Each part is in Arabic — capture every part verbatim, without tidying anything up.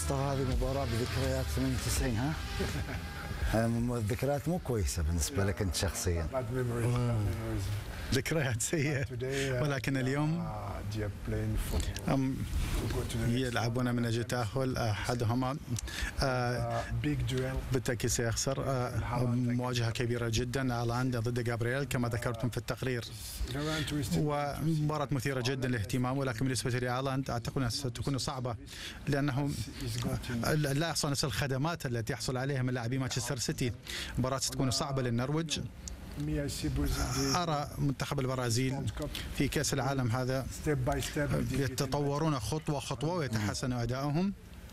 مصطفى هذه مباراة بذكريات ثمانية وتسعين ها؟ الذكريات مو كويسة بالنسبة لك أنت شخصيا. ذكريات سيئة، ولكن اليوم هم يلعبون من أجل التأهل. أحدهما بالتأكيد سيخسر. مواجهة كبيرة جدا أيرلندا ضد جابرييل كما ذكرتم في التقرير، ومباراة مثيرة جدا للاهتمام، ولكن بالنسبة لأيرلندا أعتقد أنها ستكون صعبة لأنه لا يحصل نفس الخدمات التي يحصل عليها من لاعبي مانشستر سيتي. مباراة ستكون صعبة للنرويج. أرى منتخب البرازيل في كأس العالم هذا يتطورون خطوة خطوة ويتحسن أداؤهم،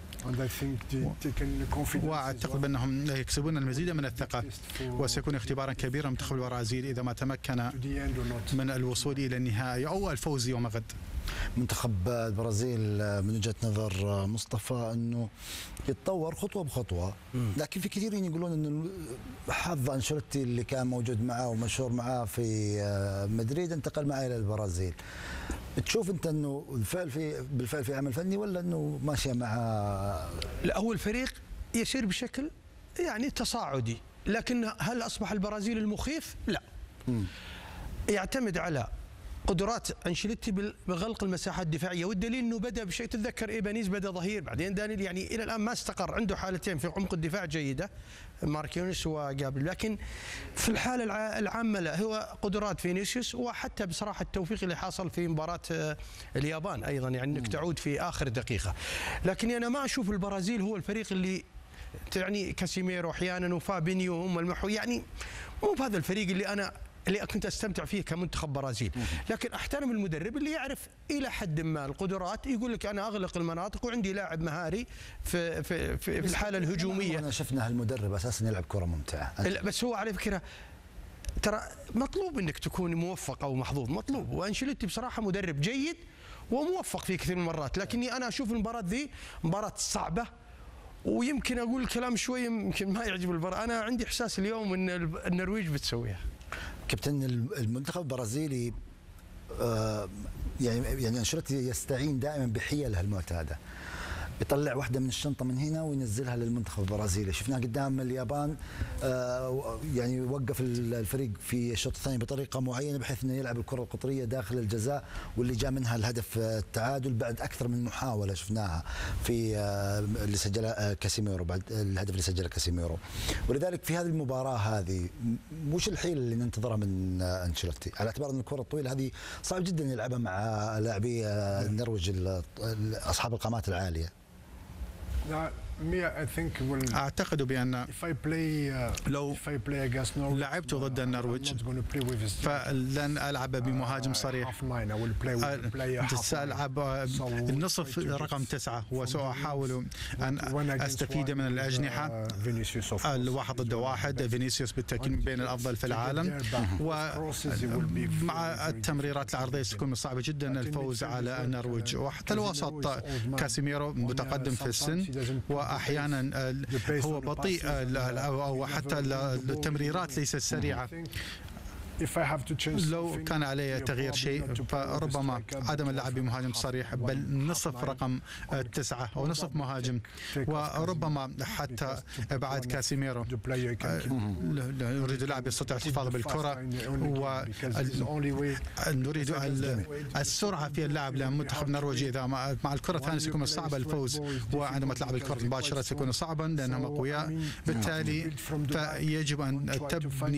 واعتقد بانهم يكسبون المزيد من الثقه، وسيكون اختبارا كبيرا منتخب البرازيل اذا ما تمكن من الوصول الى النهائي او الفوز يوم غد. منتخب البرازيل من وجهة نظر مصطفى انه يتطور خطوه بخطوه، لكن في كثيرين يقولون انه حظ انشيلوتي اللي كان موجود معه ومشهور معه في مدريد انتقل معه الى البرازيل. تشوف انت انه بالفعل في بالفعل في عمل فني ولا انه ماشيه مع؟ لا، هو الفريق يسير بشكل يعني تصاعدي، لكن هل اصبح البرازيل المخيف؟ لا. م. يعتمد على قدرات انشيلوتي بغلق المساحات الدفاعيه، والدليل انه بدا بشيء. تتذكر ايبانيز بدا ظهير، بعدين دانيل، يعني الى الان ما استقر. عنده حالتين في عمق الدفاع جيده، ماركيونيس وجابريل، لكن في الحاله العامه لا، هو قدرات فينيسيوس، وحتى بصراحه التوفيق اللي حصل في مباراه اليابان ايضا، يعني انك تعود في اخر دقيقه. لكن انا ما اشوف البرازيل هو الفريق اللي يعني كاسيميرو احيانا وفابينيو هم المحو، يعني مو بهذا الفريق اللي انا اللي كنت استمتع فيه كمنتخب برازيل. لكن احترم المدرب اللي يعرف الى حد ما القدرات، يقول لك انا اغلق المناطق وعندي لاعب مهاري في في في, في الحاله الهجوميه. انا شفنا هالمدرب اساسا يلعب كره ممتعه. لا بس هو على فكره ترى مطلوب انك تكون موفق او محظوظ، مطلوب. وانشيلوتي بصراحه مدرب جيد وموفق في كثير من المرات، لكني انا اشوف المباراه ذي مباراه صعبه، ويمكن اقول الكلام شوي يمكن ما يعجب البر. انا عندي احساس اليوم ان النرويج بتسويها. كابتن، المنتخب البرازيلي آه يعني يعني انشيلوتي يستعين دائما بحيله المعتاده، يطلع واحده من الشنطه من هنا وينزلها للمنتخب البرازيلي. شفناه قدام اليابان، آه يعني وقف الفريق في الشوط الثاني بطريقه معينه بحيث انه يلعب الكره القطريه داخل الجزاء، واللي جاء منها الهدف التعادل بعد اكثر من محاوله شفناها في آه اللي سجلها كاسيميرو، بعد الهدف اللي سجله كاسيميرو. ولذلك في هذه المباراه هذه وش الحيل اللي ننتظرها من آه انشيلوتي، على اعتبار ان الكره الطويله هذه صعب جدا يلعبها مع لاعبي آه النرويج اصحاب القامات العاليه؟ أعتقد بأن لو لعبت ضد النرويج فلن ألعب بمهاجم صريح، سألعب النصف رقم تسعة، وسأحاول أن أستفيد من الأجنحة الواحد ضد واحد. فينيسيوس بالتأكيد بين الأفضل في العالم، ومع التمريرات العرضية ستكون صعبة جدا الفوز على النرويج. وحتى الوسط كاسيميرو متقدم في السن، واحيانا هو بطيء او حتى التمريرات ليست سريعه. لو كان علي تغيير شيء فربما عدم اللعب بمهاجم صريح، بل نصف رقم تسعة أو نصف مهاجم، وربما حتى بعد كاسيميرو نريد لاعب يستطيع الاحتفاظ بالكرة، ونريد السرعة في اللعب لمنتخب النرويج. إذا مع الكرة الثانية سيكون صعب الفوز، وعندما تلعب الكرة مباشرة سيكون صعبا لأنهم أقوياء، بالتالي فيجب أن تبني